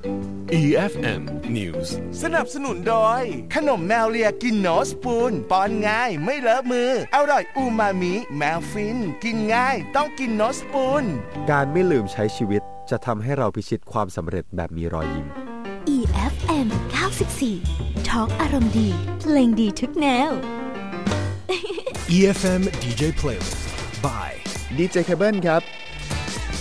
EFM News สนับสนุนโดยขนมแมวเลียกินโนสปูนป้อนง่ายไม่เลอะมืออร่อยอูมามิแมวฟินกินง่ายต้องกินโนสปูนการไม่ลืมใช้ชีวิตจะทำให้เราพิชิตความสำเร็จแบบมีรอยยิ้ม EFM 94 Talk อารมณ์ดีเพลงดีทุกแนว EFM DJ Playlist by DJ Cable ครับ